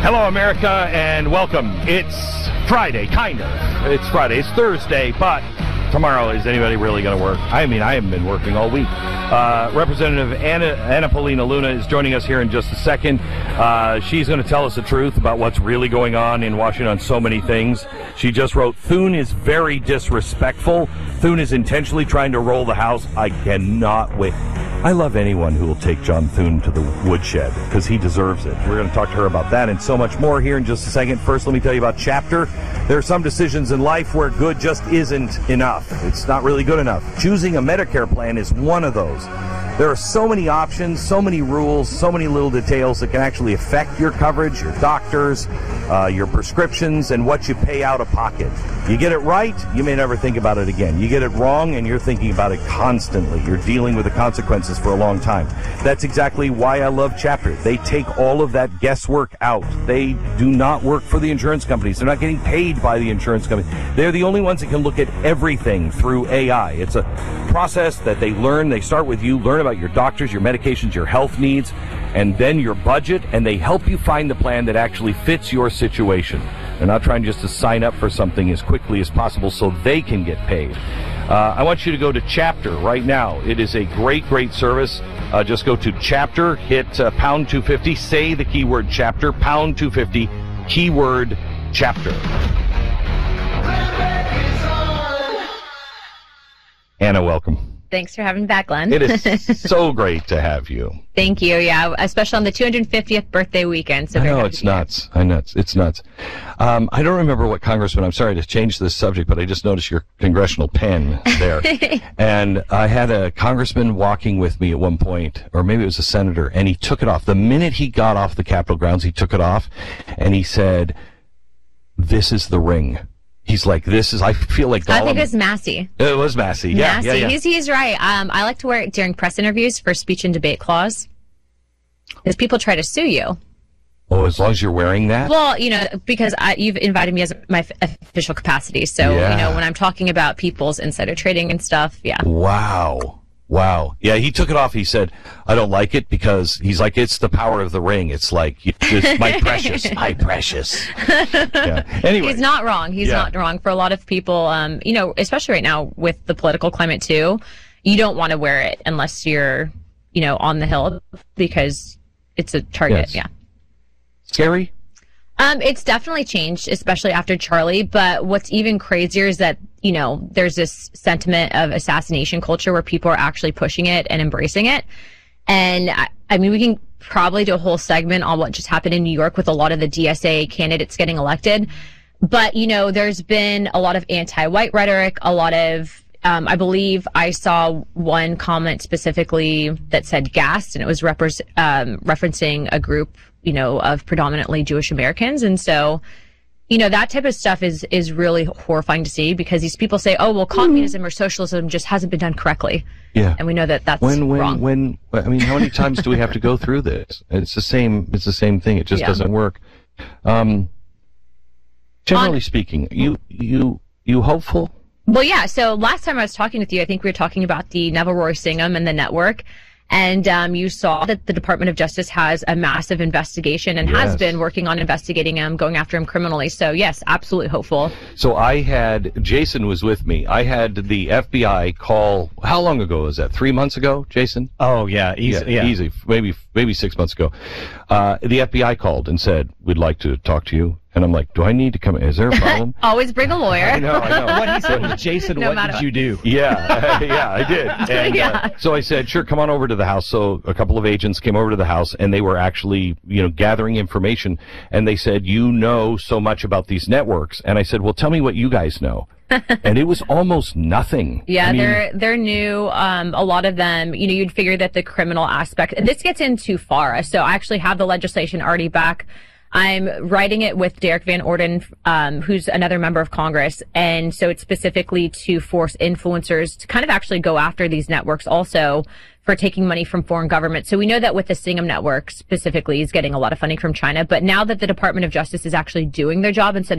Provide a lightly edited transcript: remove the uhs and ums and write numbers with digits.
Hello, America, and welcome. It's Friday, kind of. It's Friday. It's Thursday, but tomorrow, is anybody really going to work? I mean, I haven't been working all week. Representative Anna Paulina Luna is joining us here in just a second. She's going to tell us the truth about what's really going on in Washington on so many things. She just wrote, Thune is very disrespectful. Thune is intentionally trying to roll the House. I cannot wait. I love anyone who will take John Thune to the woodshed because he deserves it. We're going to talk to her about that and so much more here in just a second. First, let me tell you about Chapter. There are some decisions in life where good just isn't enough. It's not really good enough. Choosing a Medicare plan is one of those. There are so many options, so many rules, so many little details that can actually affect your coverage, your doctors, your prescriptions, and what you pay out of pocket. You get it right, you may never think about it again. You get it wrong, and you're thinking about it constantly. You're dealing with the consequences for a long time. That's exactly why I love Chapter. They take all of that guesswork out. They do not work for the insurance companies. They're not getting paid by the insurance company. They're the only ones that can look at everything through AI. It's a process that they learn. They start with you, learn about your doctors, your medications, your health needs, and then your budget, and they help you find the plan that actually fits your situation. They're not trying just to sign up for something as quickly as possible so they can get paid. I want you to go to Chapter right now. It is a great, great service. Just go to Chapter, hit pound 250, say the keyword Chapter, pound 250, keyword Chapter. Anna, welcome. Thanks for having me back, Glenn. It is so great to have you. Thank you. Yeah, especially on the 250th birthday weekend. So I know, it's nuts. I know, it's nuts. I don't remember what congressman, I'm sorry to change this subject, but I just noticed your congressional pen there. And I had a congressman walking with me at one point, or maybe it was a senator, and he took it off. The minute he got off the Capitol grounds, he took it off, and he said, "This is the ring." He's like, I feel like Gollum. I think it was Massey. It was Massey, yeah. Massey. Yeah. He's right. I like to wear it during press interviews for speech and debate clause. Because people try to sue you. Oh, as long as you're wearing that? Well, because you've invited me as my official capacity. So, when I'm talking about people's insider trading and stuff, yeah. Wow. Yeah, he took it off. He said, I don't like it because he's like, it's the power of the ring. It's like, it's my precious, my precious. Yeah. Anyway. He's not wrong. He's not wrong. For a lot of people, especially right now with the political climate too, you don't want to wear it unless you're, on the Hill because it's a target. Yes. Yeah. Scary? It's definitely changed, especially after Charlie. But what's even crazier is that, there's this sentiment of assassination culture where people are actually pushing it and embracing it. And I mean, we can probably do a whole segment on what just happened in New York with a lot of the DSA candidates getting elected. But, there's been a lot of anti-white rhetoric, a lot of, I believe I saw one comment specifically that said gassed, and it was referencing a group, of predominantly Jewish Americans. And so, that type of stuff is really horrifying to see because these people say, oh, well, communism or socialism just hasn't been done correctly. Yeah. And we know that that's wrong. I mean, how many times do we have to go through this? It's the same thing. It just doesn't work. Generally speaking, you hopeful? Well, yeah. So last time I was talking with you, I think we were talking about the Neville Roy Singham and the network. And you saw that the Department of Justice has a massive investigation and has been working on investigating him, going after him criminally. So, yes, absolutely hopeful. So Jason was with me. I had the FBI call, how long ago was that? 3 months ago, Jason? Oh, yeah, easy. Yeah. Easy. Maybe 6 months ago. The FBI called and said, we'd like to talk to you. And I'm like, do I need to come in? Is there a problem? Always bring a lawyer. I know. What he said was, Jason, what did you do? Yeah, I did. And, so I said, sure, come on over to the house. So a couple of agents came over to the house, and they were actually, gathering information. And they said, you know so much about these networks. And I said, well, tell me what you guys know. And it was almost nothing. Yeah, they're new. A lot of them, you'd figure that the criminal aspect, this gets in too far. So I actually have the legislation already back. I'm writing it with Derek Van Orden, who's another member of Congress. And so it's specifically to force influencers to kind of actually go after these networks also for taking money from foreign governments. So we know that with the Singham network specifically, he's getting a lot of funding from China. But now that the Department of Justice is actually doing their job instead